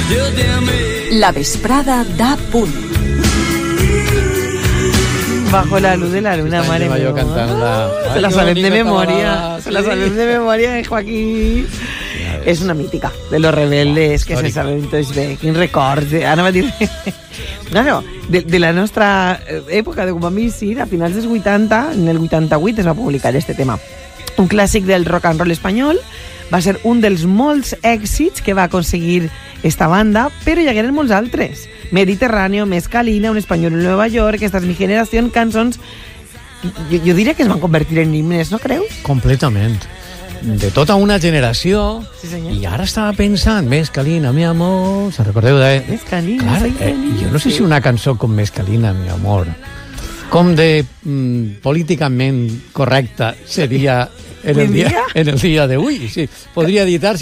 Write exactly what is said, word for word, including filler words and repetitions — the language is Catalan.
La vesprada da punt. Bajo la luz de la luna, madre mía. Yo cantando. Se la sabem de memoria. Se la sabem de memoria de Joaquín. És una mítica de los rebeldes, que se saben tots bé. Quin record. Anava a dir... No, no, de, de la nostra època de Guma Míssil, a finals dels vuitanta, en el vuitanta-vuit es va publicar este tema. Un clàssic del rock and roll espanyol, va ser un dels molts èxits que va aconseguir esta banda, però hi hagueren molts altres. Mediterráneo, Mescalina, Un español en Nueva York, Esta es mi generación, cançons... Jo, jo diria que es van convertir en himnes, no creus? Completament. De tota una generació. Sí, senyor. I ara estava pensant, Mescalina, mi amor... ¿Se recordeu de...? Mescalina, Clar, soy eh, feliz. jo no sé si una cançó com Mescalina, mi amor, com de mm, políticament correcta seria en el dia, en el dia d'avui. Sí, podria editar